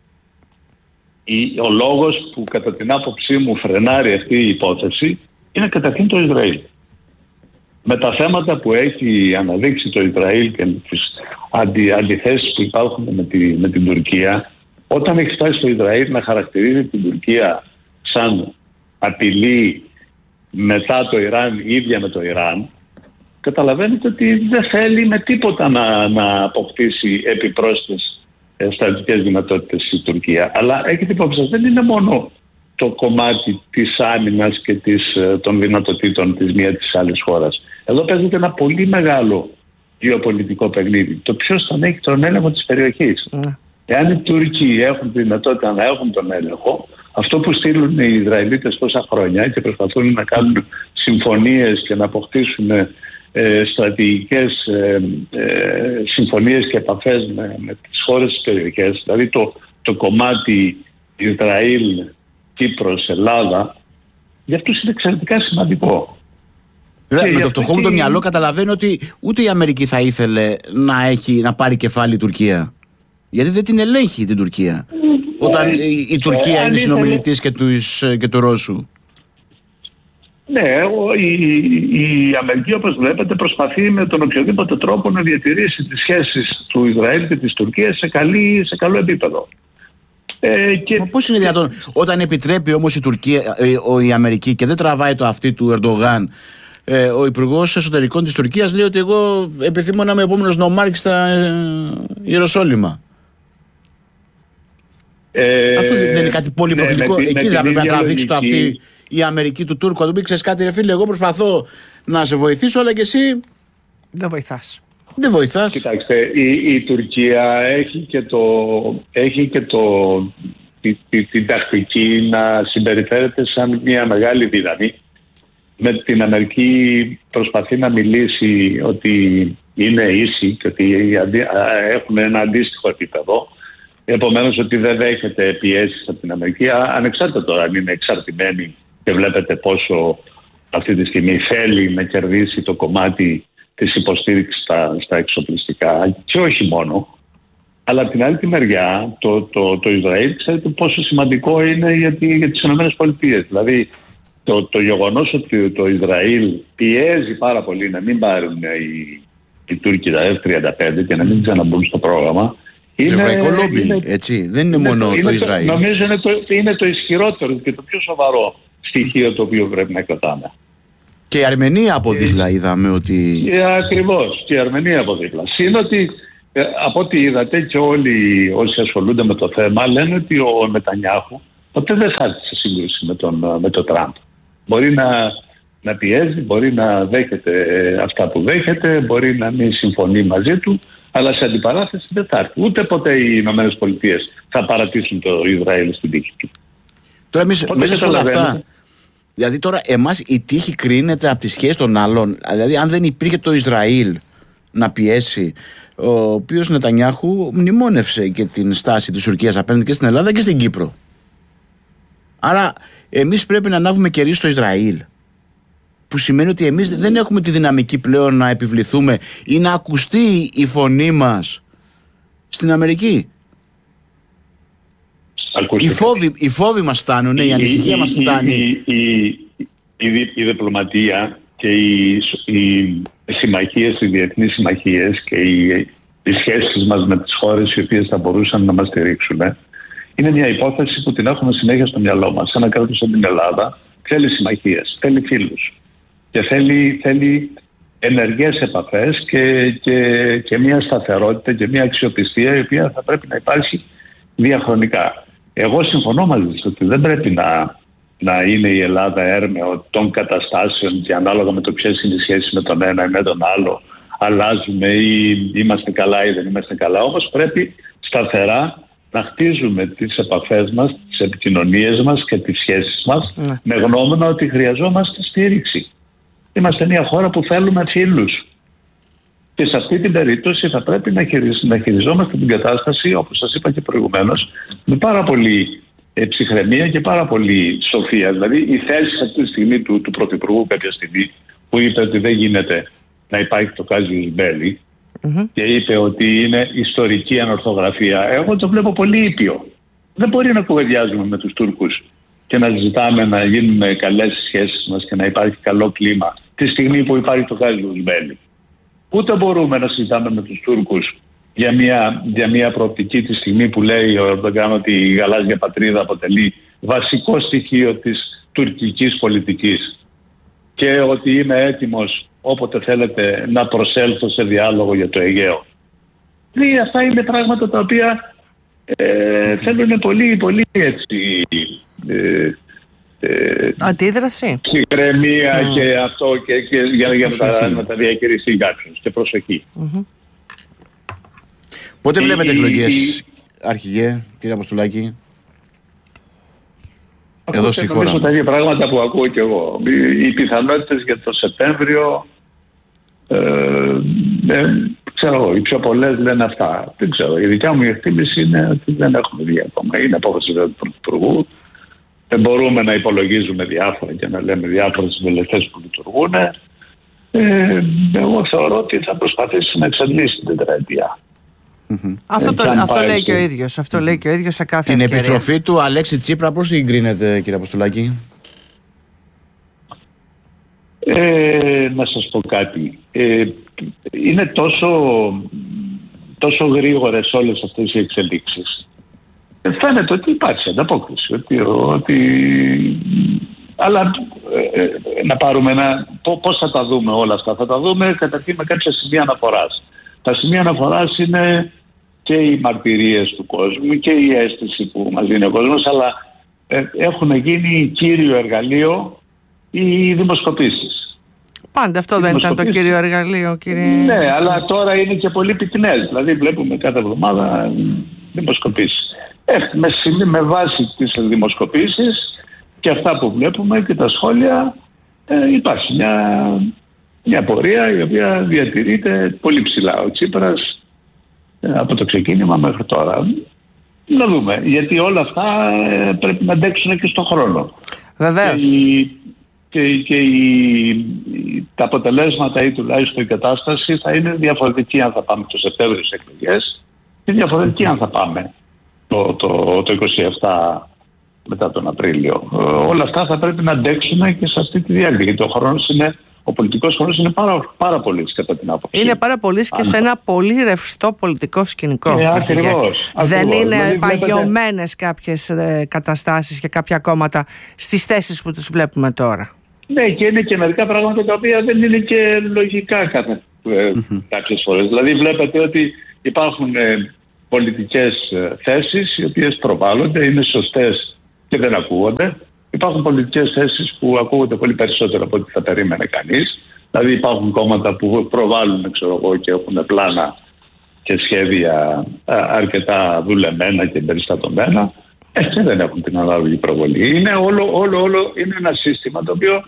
Ο λόγος που κατά την άποψή μου φρενάρει αυτή η υπόθεση είναι καταρχήν το Ισραήλ. Με τα θέματα που έχει αναδείξει το Ισραήλ και τις αντι, αντιθέσεις που υπάρχουν με, τη, με την Τουρκία, όταν έχει φτάσει το Ισραήλ να χαρακτηρίζει την Τουρκία σαν απειλή μετά το Ιράν, ίδια με το Ιράν, καταλαβαίνετε ότι δεν θέλει με τίποτα να, να αποκτήσει επιπρόσθετες στρατιωτικές δυνατότητες η Τουρκία. Αλλά έχετε υπόψη σας, δεν είναι μόνο το κομμάτι της άμυνας και της, των δυνατοτήτων της μία της άλλης χώρας. Εδώ παίζεται ένα πολύ μεγάλο γεωπολιτικό παιχνίδι. Το ποιος θα έχει τον έλεγχο της περιοχής. Mm. Εάν οι Τούρκοι έχουν τη δυνατότητα να έχουν τον έλεγχο, αυτό που στείλουν οι Ισραηλίτες τόσα χρόνια και προσπαθούν να κάνουν συμφωνίες και να αποκτήσουν ε, στρατηγικές ε, ε, συμφωνίες και επαφές με, με τις χώρες της περιοχής, δηλαδή το, το κομμάτι Ισραήλ, Κύπρος, Ελλάδα, για αυτούς είναι εξαιρετικά σημαντικό. Βέβαια, με το φτωχό μου το μυαλό καταλαβαίνω ότι ούτε η Αμερική θα ήθελε να, έχει, να πάρει κεφάλι η Τουρκία. Γιατί δεν την ελέγχει την Τουρκία. Mm. Όταν ε, η, η Τουρκία ε, είναι συνομιλητής και του, και του Ρώσου. Ναι, η, η Αμερική, όπως βλέπετε, προσπαθεί με τον οποιοδήποτε τρόπο να διατηρήσει τις σχέσεις του Ισραήλ και της Τουρκίας σε, καλή, σε καλό επίπεδο. Ε, και... Μα πώς είναι δυνατόν, όταν επιτρέπει όμως η, Τουρκία, ε, η Αμερική και δεν τραβάει το αυτί του Ερντογάν, ε, ο Υπουργός Εσωτερικών της Τουρκίας λέει ότι εγώ επιθυμώ να είμαι επόμενος νομάρχης στα ε, Ιεροσόλυμα. Ε, Αυτό δεν είναι κάτι πολύ προκλητικό. Ναι, εκεί θα πρέπει να τραβήξει το αυτί η Αμερική του Τούρκου. Θα του πει: ξέρεις κάτι, ρε φίλε, εγώ προσπαθώ να σε βοηθήσω, αλλά και εσύ δεν βοηθάς. Δεν βοηθάς. Κοιτάξτε, η, η Τουρκία έχει και, το, έχει και το, τη, τη, την τακτική να συμπεριφέρεται σαν μια μεγάλη δύναμη. Με την Αμερική προσπαθεί να μιλήσει ότι είναι ίση και ότι έχουν ένα αντίστοιχο επίπεδο. Επομένως ότι δεν δέχεται πιέσεις από την Αμερική, ανεξάρτητα τώρα αν είναι εξαρτημένη και βλέπετε πόσο αυτή τη στιγμή θέλει να κερδίσει το κομμάτι της υποστήριξης στα, στα εξοπλιστικά και όχι μόνο. Αλλά από την άλλη τη μεριά το, το, το Ισραήλ ξέρετε πόσο σημαντικό είναι για, τη, για τις ΗΠΑ. Δηλαδή το, το γεγονός ότι το Ισραήλ πιέζει πάρα πολύ να μην πάρουν οι, οι Τούρκοι τα εφ τριάντα πέντε και να μην ξαναμπούν στο πρόγραμμα. Είναι ευρωπαϊκό λόμπι, είναι, έτσι. Δεν είναι, είναι μόνο το, το Ισραήλ. Το, νομίζω είναι το, είναι το ισχυρότερο και το πιο σοβαρό στοιχείο το οποίο πρέπει να κρατάμε. Και η Αρμενία από δίπλα είδαμε ότι... Ακριβώς, και η Αρμενία από δίπλα. Συν ότι ε, από ό,τι είδατε και όλοι όσοι ασχολούνται με το θέμα λένε ότι ο Νετανιάχου ποτέ δεν θα έρθει σε σύγκρουση με τον, με τον Τραμπ. Μπορεί να, να πιέζει, μπορεί να δέχεται αυτά που δέχεται, μπορεί να μην συμφωνεί μαζί του, αλλά σε αντιπαράθεση δεν θα έρθει. Ούτε ποτέ οι Ηνωμένες Πολιτείες θα παρατήσουν το Ισραήλ στην τύχη του. Τώρα εμείς μέσα σε όλα αυτά, δηλαδή τώρα εμάς η τύχη κρίνεται από τις σχέσεις των άλλων. Δηλαδή αν δεν υπήρχε το Ισραήλ να πιέσει, ο οποίος Νετανιάχου μνημόνευσε και την στάση της Τουρκίας απέναντι και στην Ελλάδα και στην Κύπρο. Άρα εμείς πρέπει να ανάβουμε κερί στο Ισραήλ. Που σημαίνει ότι εμείς δεν έχουμε τη δυναμική πλέον να επιβληθούμε ή να ακουστεί η φωνή μας στην Αμερική. Οι φόβοι, οι φόβοι μας φτάνουν, η, η ανησυχία η, μας φτάνει. Η, η, η, η, η διπλωματία και οι, οι, οι συμμαχίες, οι διεθνείς συμμαχίες και οι, οι σχέσεις μας με τις χώρες οι οποίες θα μπορούσαν να μας στηρίξουν είναι μια υπόθεση που την έχουμε συνέχεια στο μυαλό μας. Ένα κράτος σαν την Ελλάδα θέλει συμμαχίες, θέλει φίλους. Και θέλει, θέλει ενεργές επαφές και, και, και μια σταθερότητα και μια αξιοπιστία η οποία θα πρέπει να υπάρχει διαχρονικά. Εγώ συμφωνώ μαζί σας ότι δεν πρέπει να, να είναι η Ελλάδα έρμεο των καταστάσεων και ανάλογα με το ποιες είναι οι σχέσεις με τον ένα ή με τον άλλο αλλάζουμε ή είμαστε καλά ή δεν είμαστε καλά. Όμως πρέπει σταθερά να χτίζουμε τις επαφές μας, τις επικοινωνίες μας και τις σχέσεις μας mm. με γνώμονα ότι χρειαζόμαστε στήριξη. Είμαστε μια χώρα που θέλουμε φίλους. Και σε αυτή την περίπτωση θα πρέπει να, χειριζ, να χειριζόμαστε την κατάσταση, όπως σας είπα και προηγουμένως, με πάρα πολύ ε, ψυχραιμία και πάρα πολύ σοφία. Δηλαδή η θέση αυτή τη στιγμή του, του Πρωθυπουργού κάποια στιγμή που είπε ότι δεν γίνεται να υπάρχει το casus belli mm-hmm. και είπε ότι είναι ιστορική ανορθογραφία. Εγώ το βλέπω πολύ ήπιο. Δεν μπορεί να κουβεντιάζουμε με τους Τούρκους και να ζητάμε να γίνουν καλές σχέσεις μας και να υπάρχει καλό κλίμα τη στιγμή που υπάρχει το casus belli. Ούτε μπορούμε να συζητάμε με τους Τούρκους για μια, για μια προοπτική τη στιγμή που λέει ο Ερντογάν ότι η γαλάζια πατρίδα αποτελεί βασικό στοιχείο της τουρκικής πολιτικής και ότι είμαι έτοιμος όποτε θέλετε να προσέλθω σε διάλογο για το Αιγαίο. Δηλαδή αυτά είναι πράγματα τα οποία ε, θέλουν πολύ, πολύ έτσι ε, ε, αντίδραση, ψυχραιμία mm. και αυτό και, και για, για να, τα, να τα διαχειριστεί κάποιος και προσοχή. Mm-hmm. Πότε η, βλέπετε η, εκλογές, η, αρχηγέ, κύριε Αποστολάκη? Εδώ στη χώρα. Νομίζω τα ίδια πράγματα που ακούω και εγώ. Οι, οι πιθανότητες για το Σεπτέμβριο, ε, ε, ξέρω εγώ, οι πιο πολλές λένε αυτά. Δεν ξέρω. Η δικιά μου εκτίμηση είναι ότι δεν έχουμε δει ακόμα. Είναι απόφαση του Πρωθυπουργού. Δεν μπορούμε να υπολογίζουμε διάφορα και να λέμε διάφορες βελετές που λειτουργούν. Ε, εγώ θεωρώ ότι θα προσπαθήσει να εξαντλήσει την τετραετία. Mm-hmm. Αυτό, το, αυτό λέει και ο ίδιος. Αυτό λέει και ο ίδιος σε κάθε την ευκαιρία. Επιστροφή του Αλέξη Τσίπρα πώς συγκρίνεται, κύριε Αποστολάκη? Ε, να σας πω κάτι. Ε, είναι τόσο, τόσο γρήγορες όλες αυτές οι εξελίξεις. Ε, φαίνεται ότι υπάρχει ανταπόκριση. Ότι, ότι, αλλά ε, ε, να πάρουμε ένα... Πώς θα τα δούμε όλα αυτά? Θα τα δούμε καταρχήν με κάποια σημεία αναφοράς. Τα σημεία αναφοράς είναι και οι μαρτυρίες του κόσμου και η αίσθηση που μας δίνει ο κόσμος, αλλά ε, έχουν γίνει κύριο εργαλείο οι δημοσκοπήσεις. Πάντα αυτό οι δεν ήταν το κύριο εργαλείο, κύριε? Ναι, αλλά τώρα είναι και πολύ πυκνές. Δηλαδή βλέπουμε κάθε εβδομάδα δημοσκοπήσεις. Ε, με, με βάση τις δημοσκοπήσεις και αυτά που βλέπουμε και τα σχόλια ε, υπάρχει μια... Μια πορεία η οποία διατηρείται πολύ ψηλά. Ο Τσίπρας από το ξεκίνημα μέχρι τώρα. Να δούμε. Γιατί όλα αυτά πρέπει να αντέξουν και στον χρόνο. Βεβαίως. Και, η, και, και η, τα αποτελέσματα ή τουλάχιστον η κατάσταση θα είναι διαφορετική αν θα πάμε το Σεπτέμβριο στις εκλογές και διαφορετική αν θα πάμε το, το, το είκοσι επτά μετά τον Απρίλιο. Όλα αυτά θα πρέπει να αντέξουν και σε αυτή τη διάρκεια. Γιατί ο χρόνος είναι... Ο πολιτικός χρόνος είναι πάρα, πάρα πολύ κατά την άποψη. Είναι πάρα πολύ και σε ένα πολύ ρευστό πολιτικό σκηνικό. Ε, ακριβώς, Δεν ακριβώς. είναι δηλαδή, παγιωμένες βλέπετε... κάποιες ε, καταστάσεις και κάποια κόμματα στις θέσεις που τους βλέπουμε τώρα. Ναι, και είναι και μερικά πράγματα τα οποία δεν είναι και λογικά κάθε, ε, mm-hmm. κάποιες φορές. Δηλαδή βλέπετε ότι υπάρχουν ε, πολιτικές ε, θέσεις οι οποίες προβάλλονται, είναι σωστές και δεν ακούγονται. Υπάρχουν πολιτικές θέσεις που ακούγονται πολύ περισσότερο από ό,τι θα περίμενε κανείς. Δηλαδή υπάρχουν κόμματα που προβάλλουν, ξέρω εγώ, και έχουν πλάνα και σχέδια αρκετά δουλεμένα και περιστατωμένα ε, και δεν έχουν την ανάλογη προβολή. Είναι όλο, όλο, όλο είναι ένα σύστημα το οποίο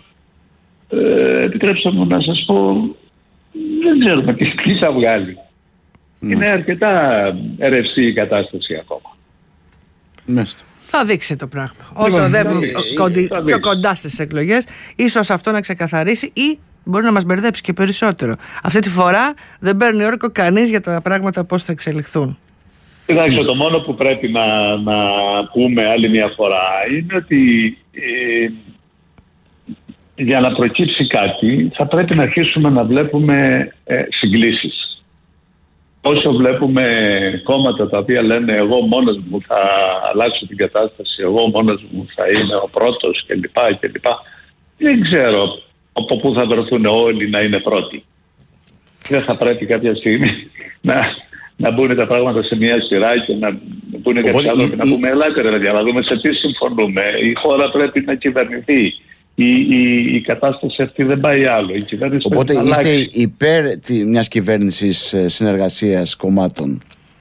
ε, επιτρέψτε μου να σας πω δεν ξέρουμε τι, τι θα βγάλει. Mm. Είναι αρκετά ρευστή η κατάσταση ακόμα. Μάλιστα. Θα δείξει το πράγμα. Όσο οδεύουν πιο κοντά στις εκλογές, ίσως αυτό να ξεκαθαρίσει ή μπορεί να μας μπερδέψει και περισσότερο. Αυτή τη φορά δεν παίρνει όρκο κανείς για τα πράγματα πώς θα εξελιχθούν. Κοιτάξτε, το μόνο που πρέπει να, να πούμε άλλη μια φορά είναι ότι ε, για να προκύψει κάτι θα πρέπει να αρχίσουμε να βλέπουμε ε, συγκλήσεις. Όσο βλέπουμε κόμματα τα οποία λένε εγώ μόνος μου θα αλλάξω την κατάσταση, εγώ μόνος μου θα είμαι ο πρώτος κλπ. κλπ. Δεν ξέρω από πού θα βρεθούν όλοι να είναι πρώτοι. Δεν θα πρέπει κάποια στιγμή να, να μπουν τα πράγματα σε μια σειρά και να μπουν κάποιοι άνθρωποι η... να πούμε ελάτε ρε παιδιά, να δούμε σε τι συμφωνούμε. Η χώρα πρέπει να κυβερνηθεί. Η, η, η κατάσταση αυτή δεν πάει άλλο. Η Οπότε είστε αλλάξει. υπέρ μιας κυβέρνησης συνεργασίας κομμάτων?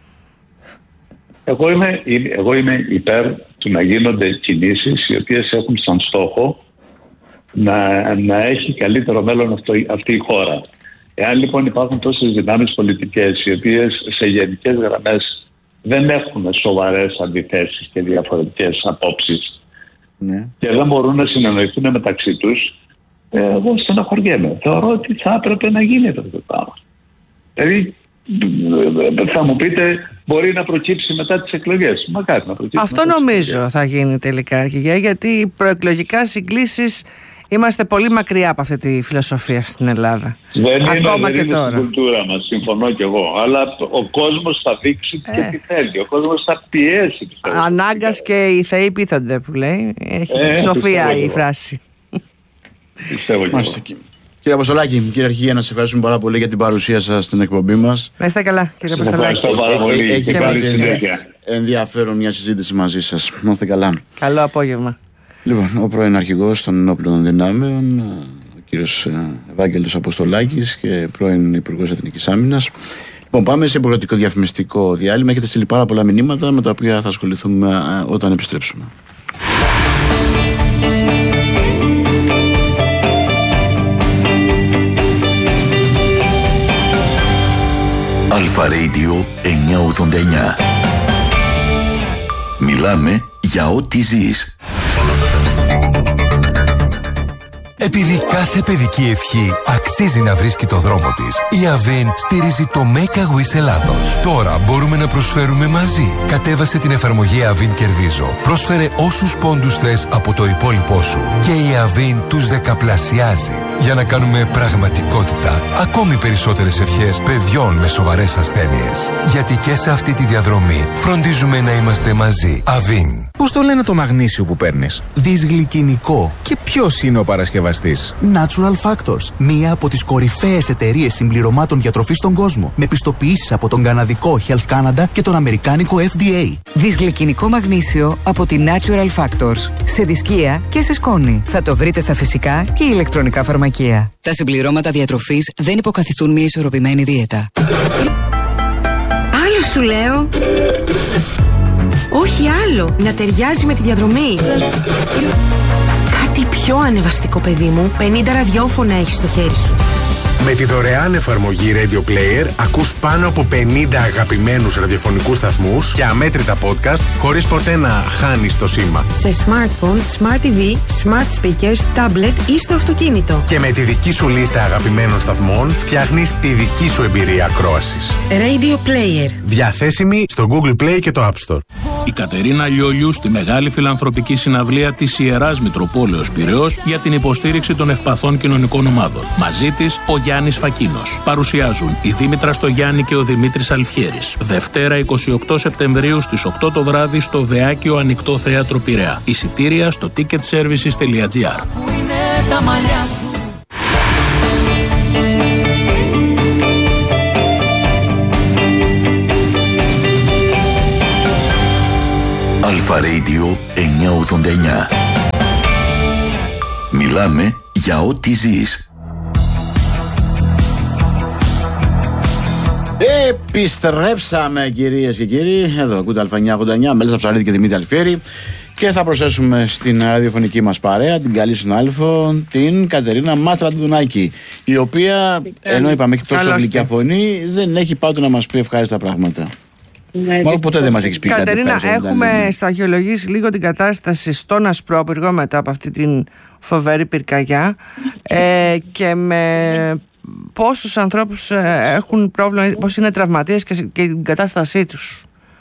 Εγώ είμαι, εγώ είμαι υπέρ του να γίνονται κινήσεις οι οποίες έχουν σαν στόχο να, να έχει καλύτερο μέλλον αυτό, αυτή η χώρα. Εάν λοιπόν υπάρχουν τόσες δυνάμεις πολιτικές οι οποίες σε γενικές γραμμές δεν έχουν σοβαρές αντιθέσεις και διαφορετικές απόψεις, ναι, και δεν μπορούν να συνεννοηθούν μεταξύ τους, ε, εγώ στεναχωριέμαι. Θεωρώ ότι θα έπρεπε να γίνει αυτό το πράγμα. Δηλαδή θα μου πείτε μπορεί να προκύψει μετά τις εκλογές. Μακάρι να προκύψει. Αυτό νομίζω θα γίνει τελικά, γιατί οι προεκλογικά συγκλήσεις είμαστε πολύ μακριά από αυτή τη φιλοσοφία στην Ελλάδα. Δεν Ακόμα είναι, δεν και είναι τώρα. Στην κουλτούρα μας, συμφωνώ κι εγώ. Αλλά ο κόσμος θα δείξει ε. και τι θέλει. Ο κόσμος θα πιέσει. Ανάγκας και οι θεοί πείθονται που λέει. Έχει ε, σοφία η εγώ. φράση. Πιστεύω κι εγώ. Κύριε Αποστολάκη, κύριε Αρχηγέ, να σας ευχαριστούμε πάρα πολύ για την παρουσία σας στην εκπομπή μας. Να είστε καλά, κύριε Αποστολάκη. Ευχαριστώ πάρα πολύ. ενδιαφέρον μια συζήτηση μαζί σας. Να είστε καλά. Καλό απόγευμα. Λοιπόν, ο πρώην αρχηγός των ενόπλων δυνάμεων, ο κύριος Ευάγγελος Αποστολάκης, και πρώην Υπουργός Εθνικής Άμυνας. Λοιπόν, πάμε σε υπουργοτικό διαφημιστικό διάλειμμα. Έχετε στείλει πάρα πολλά μηνύματα με τα οποία θα ασχοληθούμε όταν επιστρέψουμε. Αλφα Radio εννιακόσια ογδόντα εννιά. Μιλάμε για ό,τι ζεις. Επειδή κάθε παιδική ευχή αξίζει να βρίσκει το δρόμο της, η Avin στηρίζει το Make a Wish Ελλάδος. Τώρα μπορούμε να προσφέρουμε μαζί. Κατέβασε την εφαρμογή Avin Κερδίζω. Πρόσφερε όσους πόντους θες από το υπόλοιπό σου και η Avin τους δεκαπλασιάζει για να κάνουμε πραγματικότητα ακόμη περισσότερες ευχές παιδιών με σοβαρές ασθένειες. Γιατί και σε αυτή τη διαδρομή φροντίζουμε να είμαστε μαζί. Avin. Πώς το λένε το μαγνήσιο που παίρνεις? Δυσγλυκινικό. Και ποιος είναι ο παρασκευαστής? Natural Factors, μία από τις κορυφαίες εταιρείες συμπληρωμάτων διατροφής στον κόσμο, με πιστοποιήσεις από τον καναδικό Health Canada και τον αμερικάνικο F D A. Δυσγλυκινικό μαγνήσιο από τη Natural Factors. Σε δισκία και σε σκόνη. Θα το βρείτε στα φυσικά και ηλεκτρονικά φαρμακεία. Τα συμπληρώματα διατροφής δεν υποκαθιστούν μια ισορροπημένη δίαιτα. Άλλο σου λέω. Όχι άλλο, να ταιριάζει με τη διαδρομή. Κάτι πιο ανεβαστικό, παιδί μου. πενήντα ραδιόφωνα έχεις στο χέρι σου. Με τη δωρεάν εφαρμογή Radio Player ακούς πάνω από πενήντα αγαπημένους ραδιοφωνικούς σταθμούς και αμέτρητα podcast χωρίς ποτέ να χάνεις το σήμα. Σε smartphone, smart τι βι, smart speakers, tablet ή στο αυτοκίνητο. Και με τη δική σου λίστα αγαπημένων σταθμών φτιάχνεις τη δική σου εμπειρία ακρόασης. Radio Player. Διαθέσιμη στο Google Play και το App Store. Η Κατερίνα Λιόλιου στη μεγάλη φιλανθρωπική συναυλία της Ιεράς Μητροπόλεως Πειραιώς για την υποστήριξη των ευπαθών κοινωνικών ομάδων. Μαζί της ο Γιάννης Φακίνος. Παρουσιάζουν η Δήμητρα Στογιάννη και ο Δημήτρης Αλφιέρης. Δευτέρα εικοστή ογδόη Σεπτεμβρίου στις οκτώ το βράδυ στο Δεάκιο Ανοιχτό Θέατρο Πειραιά. Εισιτήρια στο ticket services τελεία gr. Αλφα Radio εννιακόσια ογδόντα εννιά. Μιλάμε για ό,τι ζεις. Επιστρέψαμε, κυρίες και κύριοι. Εδώ ακούτε Αλφα εννιακόσια ογδόντα εννιά, Μέλισσα Ψαρίδη και Δημήτρη Αλφιέρη. Και θα προσθέσουμε στην ραδιοφωνική μας παρέα την καλή συνάδελφο, την Κατερίνα Μάστρα-Ντουνάκη, η οποία, ενώ είπαμε έχει τόσο γλυκιά φωνή, δεν έχει πάντοτε να μας πει ευχάριστα πράγματα. Ναι, μάλλον ποτέ δεν μας έχεις πει. Κατερίνα, κάτι έχουμε σταχυολογήσει λίγο την κατάσταση στον Ασπρόπυργο μετά από αυτή την φοβερή πυρκαγιά ε, και με πόσους ανθρώπους έχουν πρόβλημα, πώς είναι τραυματίες και, και την κατάστασή τους.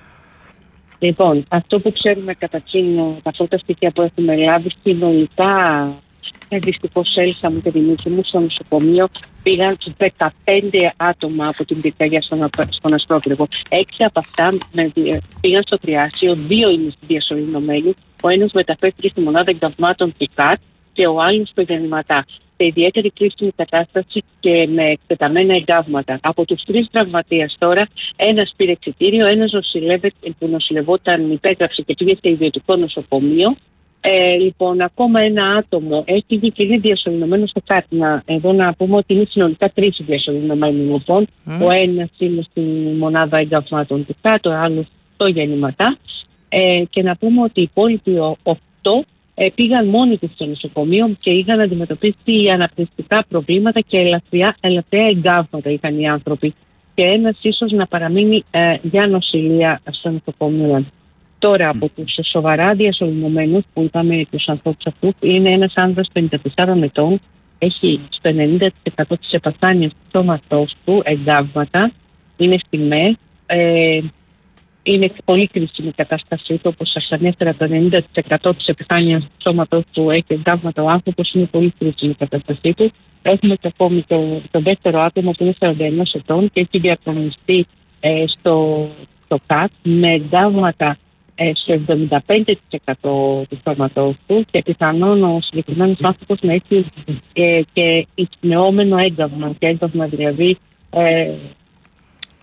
Λοιπόν, αυτό που ξέρουμε καταρχήν, τα πρώτα στοιχεία που έχουμε λάβει, συνολικά δυστυχώς Έλσα μου και Δημήτρη μου στο νοσοκομείο πήγαν δεκαπέντε άτομα από την πυρκαγιά στον, στον Ασπρόπυργο. Έξι από αυτά με, πήγαν στο Τριάσιο, δύο είναι διασωληνωμένοι. Ο ένας μεταφέρθηκε στη μονάδα εγκαυμάτων του ΚΑΤ και ο άλλος στο Γεννηματά. Σε ιδιαίτερη κρίσιμη κατάσταση και με εκτεταμένα εγκάβματα. Από τους τρεις τραυματίες τώρα, ένας πήρε εξιτήριο, ένας που νοσηλευόταν, υπέγραψε και πήγε σε ιδιωτικό νοσοκομείο. Ε, λοιπόν, ακόμα ένα άτομο έχει βγει και είναι διασωληνωμένο στο ΚΑΤ. Εδώ να πούμε ότι είναι συνολικά τρεις διασωληνωμένοι λοιπόν. Mm. Ο ένας είναι στη μονάδα εγκαυμάτων του ΚΑΤ, ο άλλος στο Γεννηματά. Ε, και να πούμε ότι οι υπόλοιποι οκτώ ε, πήγαν μόνοι τους στο νοσοκομείο και είχαν αντιμετωπίσει αναπνευστικά προβλήματα και ελαφριά, ελαφριά εγκάβματα είχαν οι άνθρωποι. Και ένας ίσως να παραμείνει ε, για νοσηλεία στο νοσοκομείο. Τώρα από τους σοβαρά διασωληνωμένους που είπαμε τους ανθρώπους αυτούς είναι ένας άνδρας πενήντα τεσσάρων ετών, έχει στο ενενήντα τοις εκατό της επαφάνειας του σώματός του εγκάβματα, είναι στη ΜΕΘ, ε, είναι πολύ κρίσιμη η κατάστασή του, όπως σας ανέφερα, το ενενήντα τοις εκατό της επιφάνειας του σώματος του έχει εγκάβματα ο άνθρωπος, είναι πολύ κρίσιμη η κατάστασή του. Έχουμε και ακόμη το, το δεύτερο άτομο που είναι σαράντα ενός ετών και έχει διαπραγματευτεί ε, στο, στο ΚΑΤ με εγκάβματα ε, στο εβδομήντα πέντε τοις εκατό του σώματός του και πιθανόν ο συγκεκριμένος άνθρωπος να έχει ε, και εισπνεώμενο έγκαυμα, και έγκαυμα δηλαδή ε,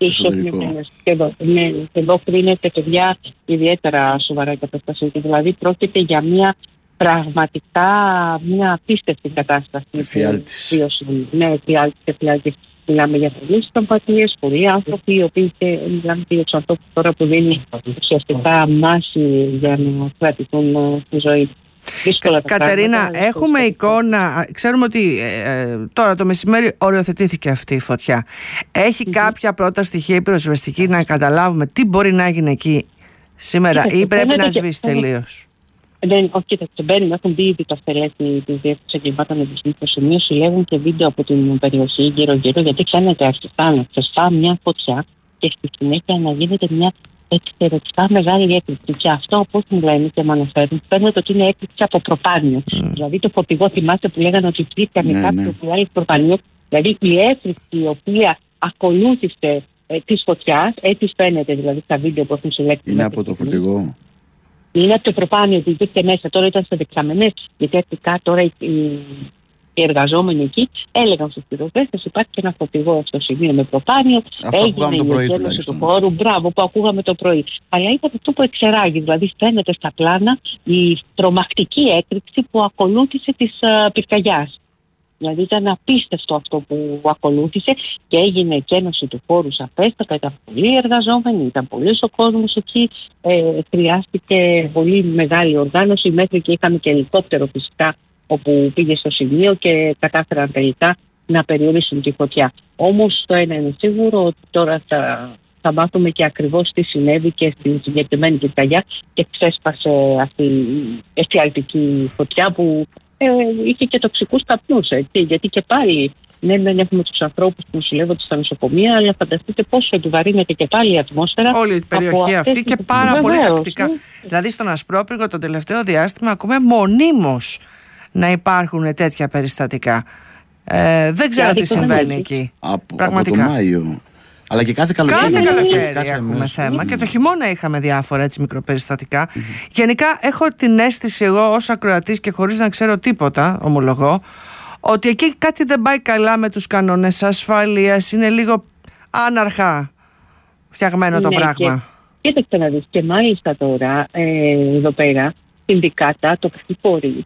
Και εδώ, ναι, εδώ κρίνεται, παιδιά, ιδιαίτερα σοβαρά η κατάσταση. Δηλαδή πρόκειται για μια πραγματικά μια απίστευτη κατάσταση. Εφιάλτης. Ναι, εφιάλτης, εφιάλτης. Μιλάμε για πολλές τραυματίες, πολλοί άνθρωποι, οι οποίοι και μιλάμε και για τους ανθρώπους τώρα που δίνει ουσιαστικά μάση για να κρατηθούν στη ζωή. Κα, Κατερίνα, πράγματα, έχουμε εικόνα, ξέρουμε ότι ε, τώρα το μεσημέρι οριοθετήθηκε αυτή η φωτιά. Έχει mm-hmm. κάποια πρώτα στοιχεία ή πυροσβεστική να καταλάβουμε τι μπορεί να γίνει εκεί σήμερα ή πρέπει να σβήσει τελείως? Δεν, όχι, κοίταξε, μπαίνουν, έχουν μπει ήδη το στελέχη τη Διεύθυνση Εγκλημάτων Εμπισμού στο σημείο, συλλέγουν και βίντεο από την περιοχή γύρω-γύρω, γιατί φαίνεται αρχικά να ξεσπά μια φωτιά και στη συνέχεια να γίνεται μια εξαιρετικά μεγάλη έκρηξη. Και αυτό, όπως μου λένε και μου αναφέρουν, φαίνεται ότι είναι έκρηξη από προπάνιο. Mm. Δηλαδή το φωτιγό, θυμάστε που λέγανε ότι υπήρχαν ναι, κάποιο που έλεγε προπάνιο. Δηλαδή η έκρηξη η οποία ακολούθησε ε, τη φωτιά, έτσι φαίνεται δηλαδή στα βίντεο που έχουν συλλέξει. Είναι από το φορτηγό. Είναι από το προπάνιο που υπήρχε μέσα. Τώρα ήταν σε δεξαμενές, γιατί αρχικά τώρα οι, οι εργαζόμενοι εκεί έλεγαν στους πυροσβέστες υπάρχει και ένα φορτηγό στο σημείο με προπάνιο. Αυτό έγινε η εκένωση του χώρου, μπράβο, που ακούγαμε το πρωί. Αλλά ήταν αυτό που εξεράγει, δηλαδή φαίνεται στα πλάνα η τρομακτική έκρηξη που ακολούθησε της uh, πυρκαγιάς. Δηλαδή ήταν απίστευτο αυτό που ακολούθησε και έγινε εκένωση του χώρου σαφέστατα. Ήταν πολλοί εργαζόμενοι, ήταν πολλοί ο κόσμος εκεί. Ε, χρειάστηκε πολύ μεγάλη οργάνωση. Μέχρι και είχαμε και ελικόπτερο φυσικά όπου πήγε στο σημείο και κατάφεραν τελικά να περιορίσουν τη φωτιά. Όμως το ένα είναι σίγουρο ότι τώρα θα, θα μάθουμε και ακριβώς τι συνέβη και στην συγκεκριμένη πυρκαγιά και ξέσπασε αυτή η εφιαλτική φωτιά που Ε, είχε και τοξικούς καπνούς, έτσι, γιατί και πάλι ναι, δεν έχουμε τους ανθρώπους που νοσηλεύονται στα νοσοκομεία, αλλά φανταστείτε πόσο επιβαρύνεται και πάλι η ατμόσφαιρα. Όλη η περιοχή αυτή και πάρα βεβαίως, πολύ τακτικά. Ναι. Δηλαδή στον Ασπρόπυργο το τελευταίο διάστημα ακούμε μονίμως να υπάρχουν τέτοια περιστατικά. Ε, δεν ξέρω τι συμβαίνει εκεί. Από, Πραγματικά. Από το Μάιο. Αλλά και κάθε καλοκαίρι. Κάθε καλοκαίρι κάθε έχουμε μέσα. θέμα. Mm. Και το χειμώνα είχαμε διάφορα έτσι μικροπεριστατικά. Mm. Γενικά έχω την αίσθηση εγώ ως ακροατής και χωρίς να ξέρω τίποτα, ομολογώ, ότι εκεί κάτι δεν πάει καλά με τους κανόνες ασφαλείας. Είναι λίγο άναρχα φτιαγμένο ναι, το πράγμα. Κοίταξε να δεις, και μάλιστα τώρα ε, εδώ πέρα συνδικάτα, τοπικοί φορείς